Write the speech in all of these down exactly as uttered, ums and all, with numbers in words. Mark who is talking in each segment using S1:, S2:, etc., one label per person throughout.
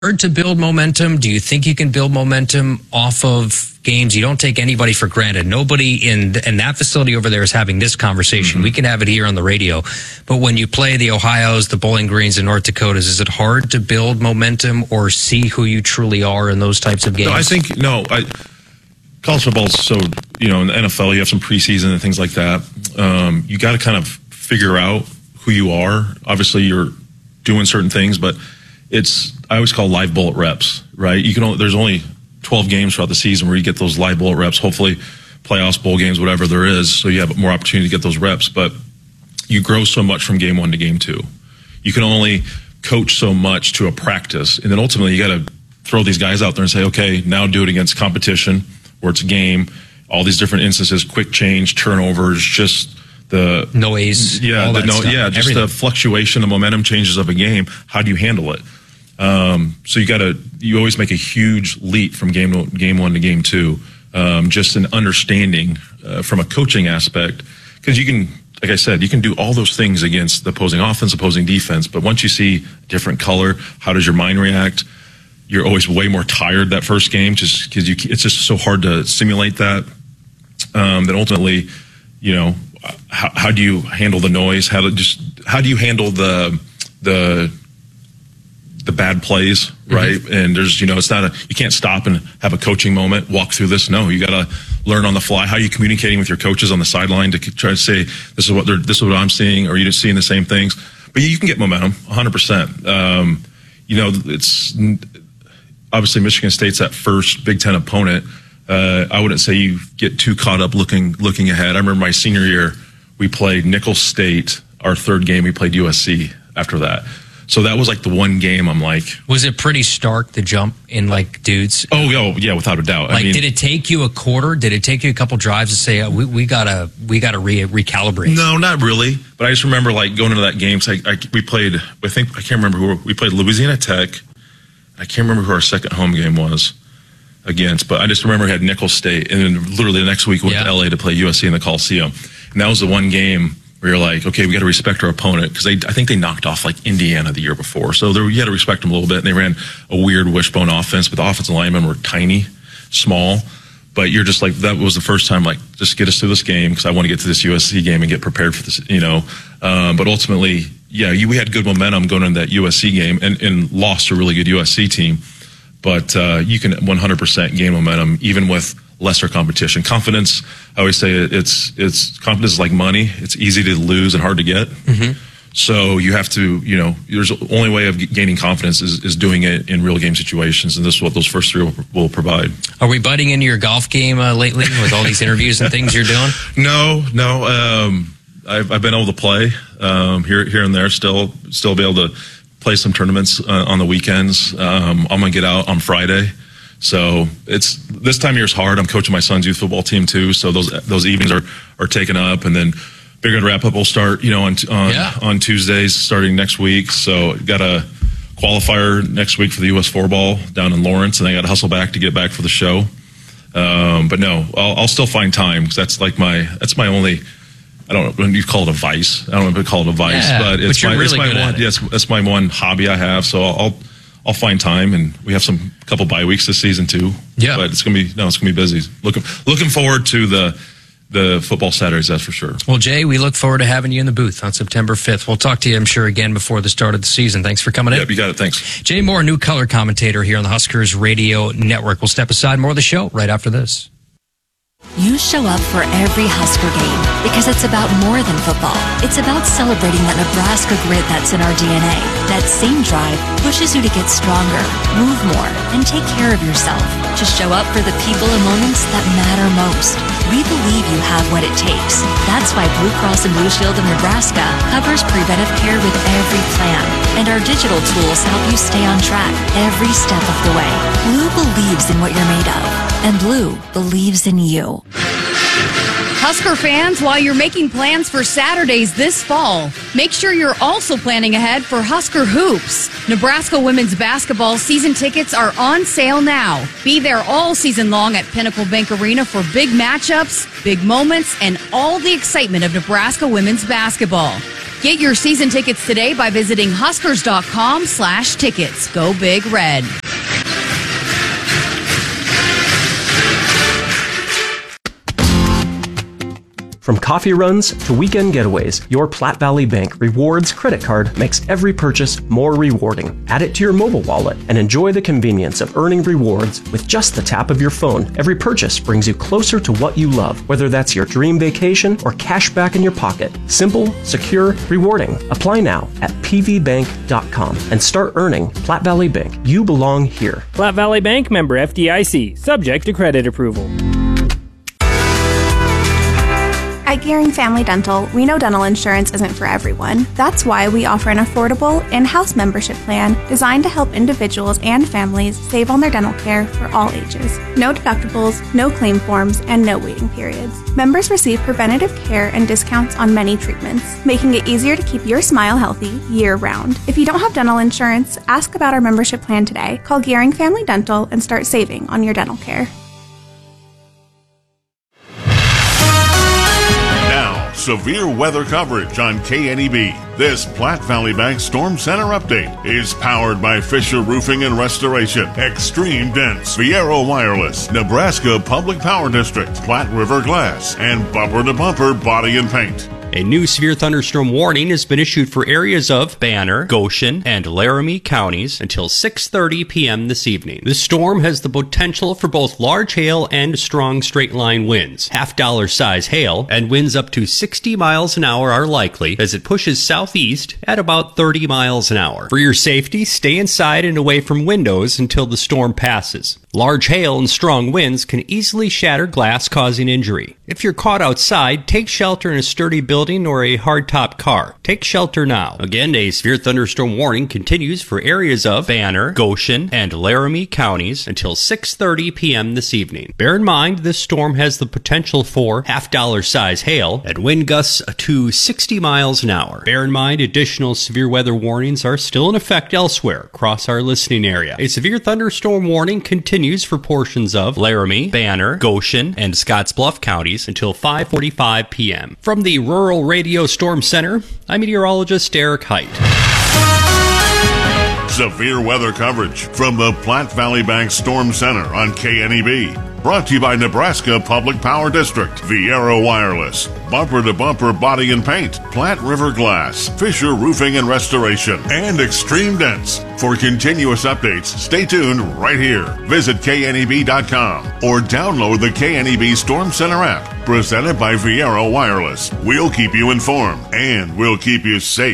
S1: hard to build momentum? Do you think you can build momentum off of games? You don't take anybody for granted. Nobody in in that facility over there is having this conversation. Mm-hmm. We can have it here on the radio. But when you play the Ohios, the Bowling Greens, and North Dakotas, is it hard to build momentum or see who you truly are in those types of games?
S2: No, I think, no. I, college football is so, you know, in the N F L, you have some preseason and things like that. Um, you got to kind of figure out who you are. Obviously, you're doing certain things, but it's, I always call live bullet reps, right? You can only, there's only twelve games throughout the season where you get those live bullet reps, hopefully playoffs, bowl games, whatever there is, so you have more opportunity to get those reps. But you grow so much from game one to game two. You can only coach so much to a practice, and then ultimately you got to throw these guys out there and say, okay, now do it against competition where it's a game, all these different instances, quick change, turnovers, just the
S1: noise,
S2: yeah,
S1: all
S2: the
S1: that
S2: no,
S1: stuff,
S2: yeah, just
S1: everything.
S2: the fluctuation, the momentum changes of a game. How do you handle it? Um, so you got to, you always make a huge leap from game game one to game two, um, just an understanding uh, from a coaching aspect, because you can, like I said, you can do all those things against the opposing offense, opposing defense, but once you see different color, how does your mind react? You're always way more tired that first game, just because you, it's just so hard to simulate that. Um, that ultimately, you know, how, how do you handle the noise? How to just how do you handle the the the bad plays, right? Mm-hmm. And there's, you know, it's not a, you can't stop and have a coaching moment, walk through this. No, you got to learn on the fly. How are you communicating with your coaches on the sideline to try to say, this is what they're, this is what I'm seeing, or you're seeing the same things? But you can get momentum, one hundred percent. Um, you know, it's obviously Michigan State's that first Big Ten opponent. Uh, I wouldn't say you get too caught up looking looking ahead. I remember my senior year, we played Nicholls State. Our third game, we played U S C after that. So that was like the one game I'm like.
S1: Was it pretty stark, the jump in like dudes?
S2: Oh, oh yeah, without a doubt.
S1: Like,
S2: I mean,
S1: did it take you a quarter? Did it take you a couple drives to say, oh, we, we gotta we gotta re- recalibrate?
S2: No, not really. But I just remember like going into that game. So I, I, we played. I think I can't remember who we played. Louisiana Tech. I can't remember who our second home game was against. But I just remember we had Nicholls State, and then literally the next week we went yeah. to L A to play U S C in the Coliseum, and that was the one game where you're like, okay, we got to respect our opponent, because they, I think they knocked off like Indiana the year before, so there, you had to respect them a little bit. And they ran a weird wishbone offense, but the offensive linemen were tiny, small. But you're just like, that was the first time, like, just get us through this game, because I want to get to this U S C game and get prepared for this, you know. Um, but ultimately, yeah, you, we had good momentum going into that U S C game, and, and lost to a really good U S C team. But uh, you can one hundred percent gain momentum even with lesser competition. Confidence, I always say it's it's confidence is like money. It's easy to lose and hard to get. Mm-hmm. So you have to, you know, there's the only way of gaining confidence is, is doing it in real game situations, and this is what those first three will, will provide.
S1: Are we biting into your golf game uh, lately with all these interviews and things you're doing?
S2: No, no. Um, I've, I've been able to play um, here here and there. Still, still be able to play some tournaments uh, on the weekends. Um, I'm gonna get out on Friday. So it's this time of year is hard. I'm coaching my son's youth football team too, so those those evenings are, are taken up, and then bigger and wrap up will start, you know, on on, yeah. on Tuesdays starting next week. So got a qualifier next week for the U S four ball down in Lawrence, and I got to hustle back to get back for the show. Um, but no, I'll, I'll still find time, because that's like my that's my only. I don't know when you call it a vice. I don't know if you call it a vice,
S1: yeah,
S2: but it's
S1: but
S2: my,
S1: really
S2: it's my one. Yes, that's my one hobby I have. So I'll. I'll I'll find time, and we have some couple bye weeks this season too.
S1: Yeah,
S2: but it's gonna be no, it's gonna be busy. Looking looking forward to the the football Saturdays, that's for sure.
S1: Well, Jay, we look forward to having you in the booth on September fifth. We'll talk to you, I'm sure, again before the start of the season. Thanks for coming in.
S2: Yeah, you got it. Thanks.
S1: Jay Moore, new color commentator here on the Huskers Radio Network. We'll step aside. More of the show right after this.
S3: You show up for every Husker game because it's about more than football. It's about celebrating that Nebraska grit that's in our D N A. That same drive pushes you to get stronger, move more, and take care of yourself. To show up for the people and moments that matter most. We believe you have what it takes. That's why Blue Cross and Blue Shield of Nebraska covers preventive care with every plan. And our digital tools help you stay on track every step of the way. Blue believes in what you're made of. And Blue believes in you.
S4: Husker fans, while you're making plans for Saturdays this fall, make sure you're also planning ahead for Husker Hoops. Nebraska women's basketball season tickets are on sale now. Be there all season long at Pinnacle Bank Arena for big matchups, big moments, and all the excitement of Nebraska women's basketball. Get your season tickets today by visiting Huskers.com slash tickets. Go Big Red.
S5: From coffee runs to weekend getaways, your Platte Valley Bank Rewards credit card makes every purchase more rewarding. Add it to your mobile wallet and enjoy the convenience of earning rewards with just the tap of your phone. Every purchase brings you closer to what you love, whether that's your dream vacation or cash back in your pocket. Simple, secure, rewarding. Apply now at p v bank dot com and start earning. Platte Valley Bank. You belong here.
S6: Platte Valley Bank, member F D I C, subject to credit approval.
S7: At Gearing Family Dental, we know dental insurance isn't for everyone. That's why we offer an affordable in-house membership plan designed to help individuals and families save on their dental care for all ages. No deductibles, no claim forms, and no waiting periods. Members receive preventative care and discounts on many treatments, making it easier to keep your smile healthy year-round. If you don't have dental insurance, ask about our membership plan today. Call Gearing Family Dental and start saving on your dental care.
S8: Severe weather coverage on K N E B. This Platte Valley Bank Storm Center update is powered by Fisher Roofing and Restoration, Extreme Dense, Viero Wireless, Nebraska Public Power District, Platte River Glass, and Bumper to Bumper Body and Paint.
S9: A new severe thunderstorm warning has been issued for areas of Banner, Goshen, and Laramie counties until six thirty p.m. this evening. The storm has the potential for both large hail and strong straight-line winds. Half-dollar size hail and winds up to sixty miles an hour are likely as it pushes southeast at about thirty miles an hour. For your safety, stay inside and away from windows until the storm passes. Large hail and strong winds can easily shatter glass, causing injury. If you're caught outside, take shelter in a sturdy building or a hardtop car. Take shelter now. Again, a severe thunderstorm warning continues for areas of Banner, Goshen, and Laramie counties until six thirty p.m. this evening. Bear in mind, this storm has the potential for half-dollar size hail and wind gusts to sixty miles an hour. Bear in mind, additional severe weather warnings are still in effect elsewhere across our listening area. A severe thunderstorm warning continues for portions of Laramie, Banner, Goshen, and Scottsbluff counties until five forty-five p.m. From the Rural Radio Storm Center, I'm meteorologist Eric Height.
S8: Severe weather coverage from the Platte Valley Bank Storm Center on K N E B. Brought to you by Nebraska Public Power District, Viero Wireless, Bumper to Bumper Body and Paint, Platte River Glass, Fisher Roofing and Restoration, and Extreme Dense. For continuous updates, stay tuned right here. Visit K N E B dot com or download the K N E B Storm Center app, presented by Viero Wireless. We'll keep you informed and we'll keep you safe.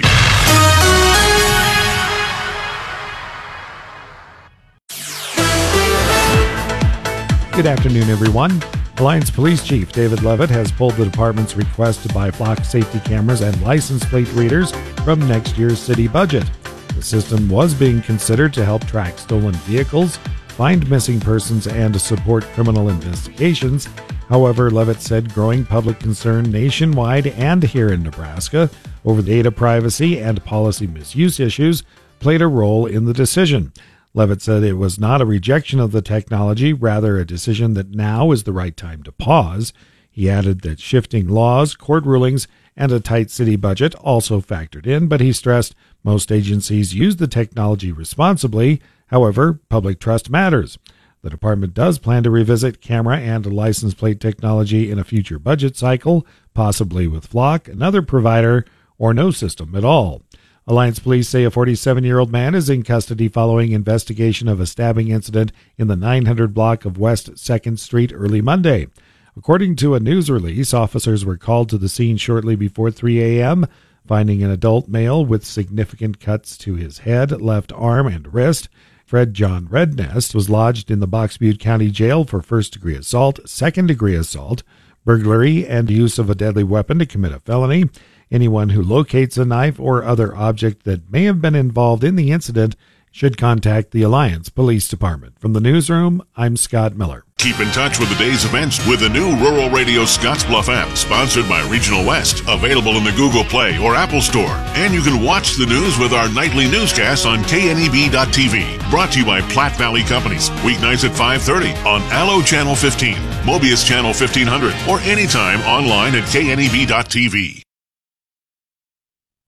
S10: Good afternoon, everyone. Alliance Police Chief David Levitt has pulled the department's request to buy flock safety cameras and license plate readers from next year's city budget. The system was being considered to help track stolen vehicles, find missing persons, and support criminal investigations. However, Levitt said growing public concern nationwide and here in Nebraska over data privacy and policy misuse issues played a role in the decision. Levitt said it was not a rejection of the technology, rather a decision that now is the right time to pause. He added that shifting laws, court rulings, and a tight city budget also factored in, but he stressed most agencies use the technology responsibly. However, public trust matters. The department does plan to revisit camera and license plate technology in a future budget cycle, possibly with Flock, another provider, or no system at all. Alliance police say a forty-seven-year-old man is in custody following investigation of a stabbing incident in the nine hundred block of West second Street early Monday. According to a news release, officers were called to the scene shortly before three a.m., finding an adult male with significant cuts to his head, left arm, and wrist. Fred John Rednest was lodged in the Box Butte County Jail for first-degree assault, second-degree assault, burglary, and use of a deadly weapon to commit a felony. Anyone who locates a knife or other object that may have been involved in the incident should contact the Alliance Police Department. From the newsroom, I'm Scott Miller.
S8: Keep in touch with the day's events with the new Rural Radio Scottsbluff app, sponsored by Regional West, available in the Google Play or Apple Store. And you can watch the news with our nightly newscasts on K N E B dot T V. Brought to you by Platte Valley Companies, weeknights at five thirty on Allo Channel fifteen, Mobius Channel fifteen hundred, or anytime online at K N E B dot T V.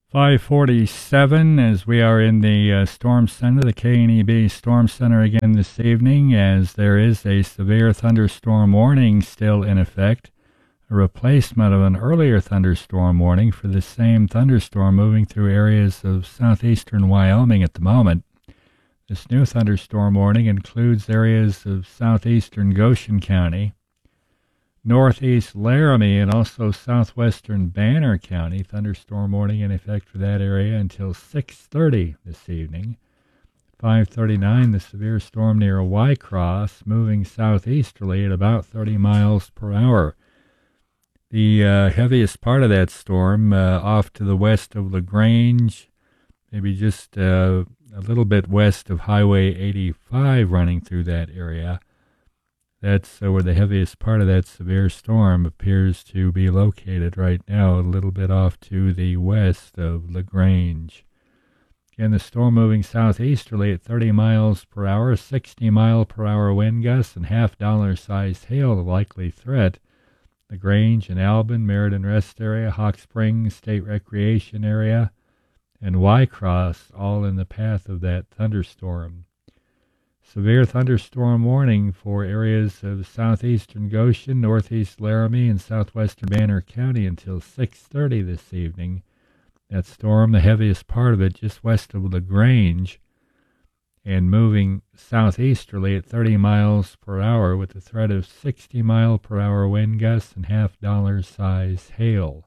S11: five forty-seven as we are in the uh, Storm Center, the K N E B Storm Center again this evening, as there is a severe thunderstorm warning still in effect, a replacement of an earlier thunderstorm warning for the same thunderstorm moving through areas of southeastern Wyoming at the moment. This new thunderstorm warning includes areas of southeastern Goshen County, northeast Laramie, and also southwestern Banner County. Thunderstorm warning in effect for that area until six thirty this evening. five thirty-nine, the severe storm near Wycross, moving southeasterly at about thirty miles per hour. The uh, heaviest part of that storm uh, off to the west of LaGrange, maybe just uh, a little bit west of Highway eighty-five running through that area. That's uh, where the heaviest part of that severe storm appears to be located right now, a little bit off to the west of LaGrange. Again, the storm moving southeasterly at thirty miles per hour, sixty mile per hour wind gusts, and half dollar sized hail, the likely threat. LaGrange and Albin, Meriden Rest Area, Hawk Springs State Recreation Area, and Wycross, all in the path of that thunderstorm. Severe thunderstorm warning for areas of southeastern Goshen, northeast Laramie, and southwestern Banner County until six thirty this evening. That storm, the heaviest part of it, just west of LaGrange, and moving southeasterly at thirty miles per hour with a threat of sixty mile per hour wind gusts and half dollar size hail.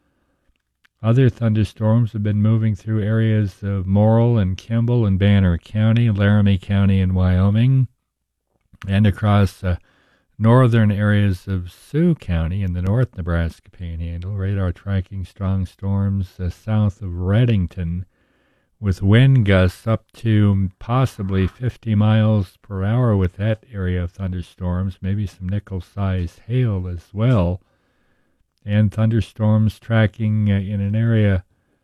S11: Other thunderstorms have been moving through areas of Morrill and Kimball and Banner County, Laramie County and Wyoming, and across uh, northern areas of Sioux County in the North Nebraska Panhandle. Radar tracking strong storms uh, south of Redington with wind gusts up to possibly fifty miles per hour with that area of thunderstorms, maybe some nickel-sized hail as well. And thunderstorms tracking uh, in an area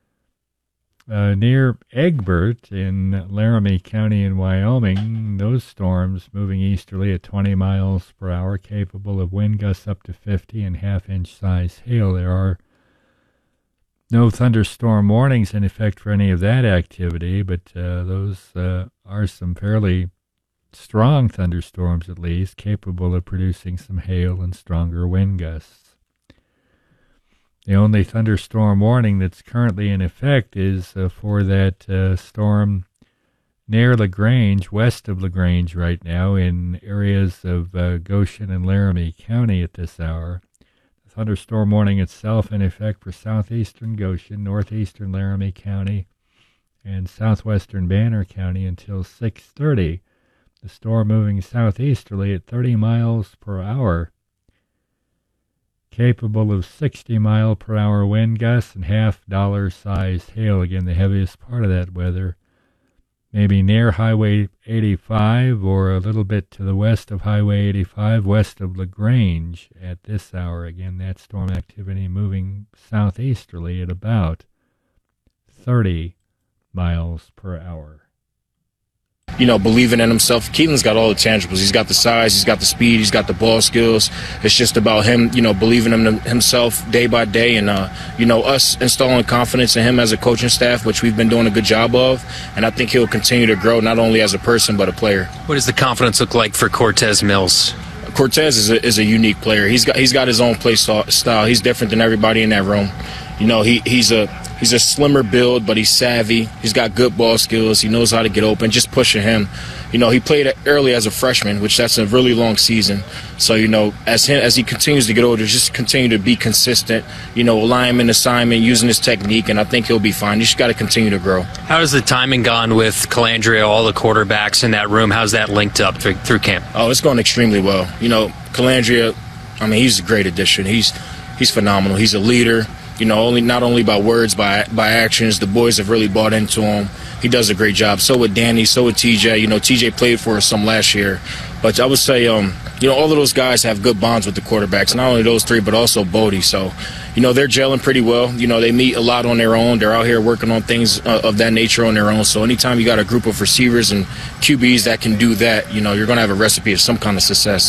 S11: uh, near Egbert in Laramie County in Wyoming. Those storms moving easterly at twenty miles per hour, capable of wind gusts up to fifty and half-inch size hail. There are no thunderstorm warnings in effect for any of that activity, but uh, those uh, are some fairly strong thunderstorms, at least, capable of producing some hail and stronger wind gusts. The only thunderstorm warning that's currently in effect is uh, for that uh, storm near LaGrange, west of LaGrange right now, in areas of uh, Goshen and Laramie County at this hour. The thunderstorm warning itself in effect for southeastern Goshen, northeastern Laramie County, and southwestern Banner County until six thirty. The storm moving southeasterly at thirty miles per hour, capable of sixty mile per hour wind gusts and half dollar sized hail. Again, the heaviest part of that weather maybe near Highway eighty-five or a little bit to the west of Highway eighty-five, west of LaGrange at this hour. Again, that storm activity moving southeasterly at about thirty miles per hour.
S12: You know, believing in himself. Keelan's got all the tangibles. He's got the size, he's got the speed, he's got the ball skills. It's just about him, you know, believing in himself day by day, and, uh, you know, us installing confidence in him as a coaching staff, which we've been doing a good job of. And I think he'll continue to grow, not only as a person, but a player.
S1: What does the confidence look like for Cortez Mills?
S12: Cortez is a, is a unique player. He's got he's got his own play style. He's different than everybody in that room. You know, he he's a he's a slimmer build, but he's savvy. He's got good ball skills. He knows how to get open. Just pushing him. You know, he played early as a freshman, which that's a really long season. So, you know, as him, as he continues to get older, just continue to be consistent. You know, alignment, assignment, using his technique, and I think he'll be fine. He's just got to continue to grow.
S1: How has the timing gone with Calandria, all the quarterbacks in that room? How's that linked up through, through camp?
S12: Oh, it's going extremely well. You know, Calandria, I mean, he's a great addition. He's he's phenomenal. He's a leader. You know, only not only by words, by by actions. The boys have really bought into him. He does a great job. So with Danny, so with T J. You know, T J played for us some last year. But I would say, um, you know, all of those guys have good bonds with the quarterbacks. Not only those three, but also Bodie. So, you know, they're gelling pretty well. You know, they meet a lot on their own. They're out here working on things uh, of that nature on their own. So anytime you got a group of receivers and Q Bs that can do that, you know, you're going to have a recipe of some kind of success.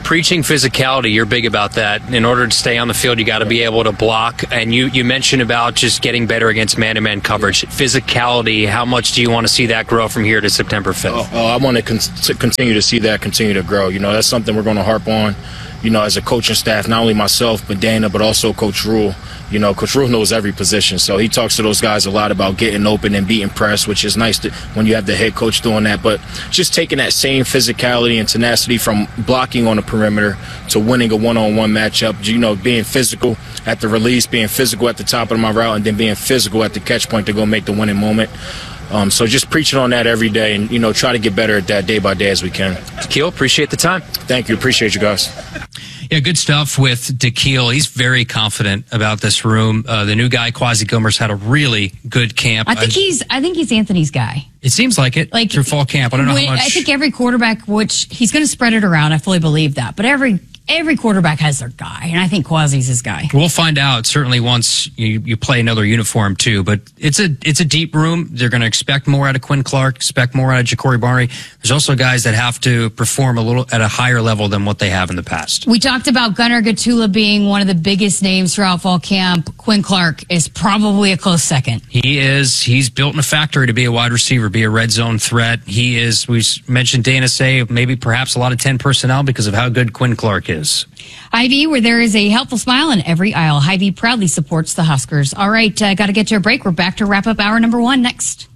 S1: preaching physicality. You're big about that. In order to stay on the field, you got to be able to block. And you, you mentioned about just getting better against man-to-man coverage. Physicality, how much do you want to see that grow from here to September fifth?
S12: Oh, oh, I want to, con- to continue to see that continue to grow. You know, that's something we're going to harp on, you know, as a coaching staff, not only myself, but Dana, but also Coach Rule. You know, Coach Rule knows every position, so he talks to those guys a lot about getting open and beating press, which is nice to, when you have the head coach doing that. But just taking that same physicality and tenacity from blocking on the perimeter to winning a one-on-one matchup, you know, being physical at the release, being physical at the top of my route, and then being physical at the catch point to go make the winning moment. Um, so just preaching on that every day and, you know, try to get better at that day by day as we can.
S1: Keel, appreciate the time.
S12: Thank you. Appreciate you guys.
S1: Yeah, good stuff with DeKeel. He's very confident about this room. Uh, the new guy, Quasi Gilmer's, had a really good camp.
S4: I think I, he's. I think he's Anthony's guy.
S1: It seems like it. Like through fall camp. I don't know
S4: when,
S1: how much.
S4: I think every quarterback, which he's going to spread it around. I fully believe that. But every every quarterback has their guy, and I think Quasi's his guy.
S1: We'll find out certainly once you, you play another uniform too. But it's a it's a deep room. They're going to expect more out of Quinn Clark, expect more out of Ja'Cory Barney. There's also guys that have to perform a little at a higher level than what they have in the past.
S4: We talked about Gunnar Gatula being one of the biggest names throughout fall camp. Quinn Clark is probably a close second.
S1: He is. He's built in a factory to be a wide receiver, be a red zone threat. He is. We mentioned Dana say maybe perhaps a lot of ten personnel because of how good Quinn Clark is.
S4: Hy-Vee, where there is a helpful smile in every aisle. Hy-Vee proudly supports the Huskers. All right, uh, got to get to a break. We're back to wrap up hour number one next.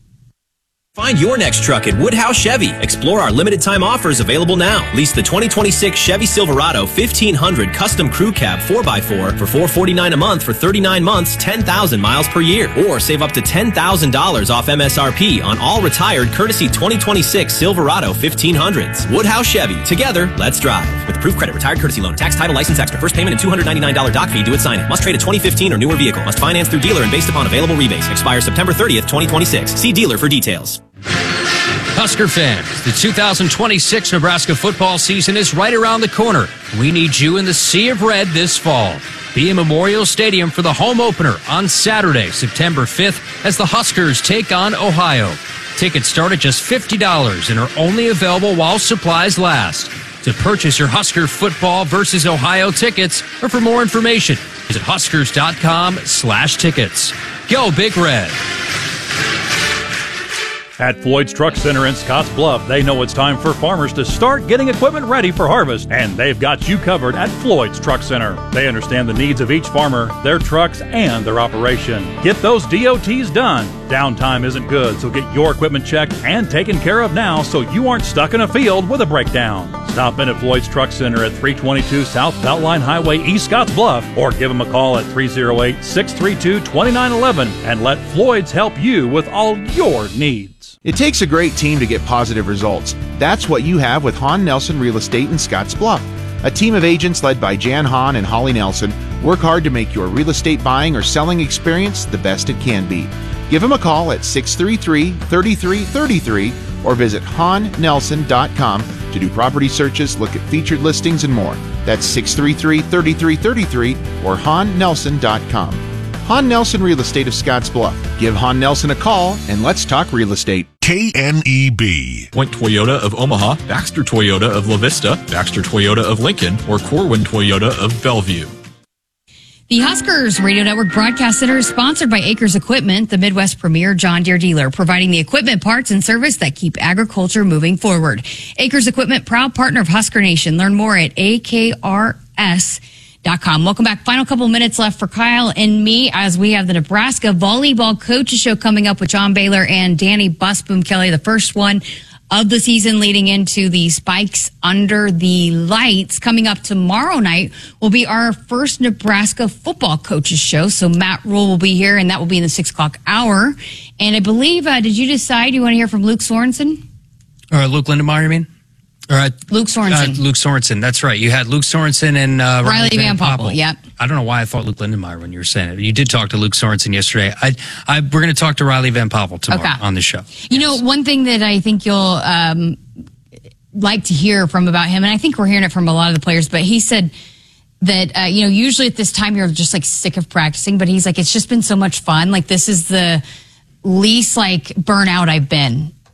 S13: Find your next truck at Woodhouse Chevy. Explore our limited time offers available now. Lease the twenty twenty-six Chevy Silverado fifteen hundred Custom Crew Cab four by four for four hundred forty-nine dollars a month for thirty-nine months, ten thousand miles per year. Or save up to ten thousand dollars off M S R P on all retired courtesy twenty twenty-six Silverado fifteen hundreds. Woodhouse Chevy. Together, let's drive. With approved credit, retired courtesy loan, tax, title, license extra, first payment and two hundred ninety-nine dollars doc fee due at signing. Must trade a twenty fifteen or newer vehicle. Must finance through dealer and based upon available rebates. Expires September thirtieth, twenty twenty-six. See dealer for details.
S1: Husker fans, the two thousand twenty-six Nebraska football season is right around the corner. We need you in the Sea of Red this fall. Be in Memorial Stadium for the home opener on Saturday, September fifth, as the Huskers take on Ohio. Tickets start at just fifty dollars and are only available while supplies last. To purchase your Husker football versus Ohio tickets, or for more information, visit huskers.com slash tickets. Go Big Red.
S14: At Floyd's Truck Center in Scotts Bluff, they know it's time for farmers to start getting equipment ready for harvest, and they've got you covered at Floyd's Truck Center. They understand the needs of each farmer, their trucks, and their operation. Get those D O Ts done. Downtime isn't good, so get your equipment checked and taken care of now so you aren't stuck in a field with a breakdown. Stop in at Floyd's Truck Center at three twenty-two South Beltline Highway, East Scotts Bluff, or give them a call at three oh eight, six three two, two nine one one and let Floyd's help you with all your needs.
S15: It takes a great team to get positive results. That's what you have with Hahn Nelson Real Estate in Scotts Bluff. A team of agents led by Jan Hahn and Holly Nelson work hard to make your real estate buying or selling experience the best it can be. Give them a call at six three three, three three three three or visit hahn nelson dot com to do property searches, look at featured listings, and more. That's six three three, three three three three or hahn nelson dot com. Hahn Nelson Real Estate of Scotts Bluff. Give Hahn Nelson a call and let's talk real estate.
S16: K N E B.
S17: Point Toyota of Omaha, Baxter Toyota of La Vista, Baxter Toyota of Lincoln, or Corwin Toyota of Bellevue.
S4: The Huskers Radio Network Broadcast Center is sponsored by Acres Equipment, the Midwest premier John Deere dealer, providing the equipment, parts, and service that keep agriculture moving forward. Acres Equipment, proud partner of Husker Nation. Learn more at A K R S dot com. Welcome back. Final couple minutes left for Kyle and me as we have the Nebraska Volleyball Coaches Show coming up with John Baylor and Danny Busboom Kelly, the first one of the season leading into the Spikes Under the Lights. Coming up tomorrow night will be our first Nebraska Football Coaches Show. So Matt Rule will be here, and that will be in the six o'clock hour. And I believe, uh, did you decide you want to hear from Luke Sorensen?
S1: Or Luke Lindenmeyer, you mean? All right.
S4: Luke Sorensen.
S1: Uh, Luke Sorensen, that's right. You had Luke Sorensen and uh,
S4: Riley Van, Van Poppel. Yep.
S1: I don't know why I thought Luke Lindenmeyer when you were saying it. You did talk to Luke Sorensen yesterday. I, I, we're going to talk to Riley Van Poppel tomorrow okay. on the show.
S4: You yes. know, one thing that I think you'll um, like to hear from about him, and I think we're hearing it from a lot of the players, but he said that, uh, you know, usually at this time you're just like sick of practicing, but he's like, it's just been so much fun. Like, this is the least like burnout I've been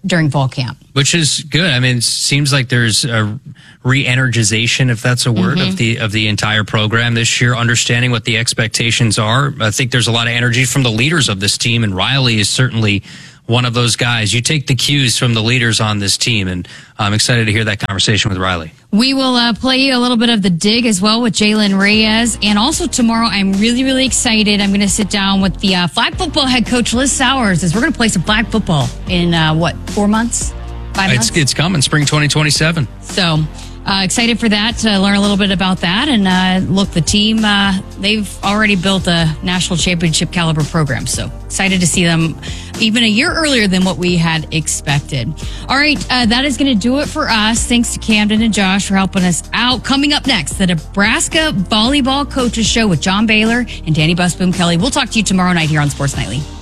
S4: during fall camp.
S1: Which is good. I mean, it seems like there's a re-energization, if that's a word,
S4: Mm-hmm.
S1: of the of the entire program this year, understanding what the expectations are. I think there's a lot of energy from the leaders of this team, and Riley is certainly one of those guys. You take the cues from the leaders on this team, and I'm excited to hear that conversation with Riley.
S4: We will uh, play you a little bit of The Dig as well with Jalen Reyes. And also tomorrow, I'm really, really excited. I'm going to sit down with the uh, flag football head coach, Liz Sowers, as we're going to play some flag football in, uh, what, four months? Five months?
S1: It's, it's coming, spring twenty twenty-seven.
S4: So uh, excited for that, to learn a little bit about that. And uh, look, the team, uh, they've already built a national championship caliber program. So excited to see them even a year earlier than what we had expected. All right, uh, that is going to do it for us. Thanks to Camden and Josh for helping us out. Coming up next, the Nebraska Volleyball Coaches Show with John Baylor and Danny Busboom Kelly. We'll talk to you tomorrow night here on Sports Nightly.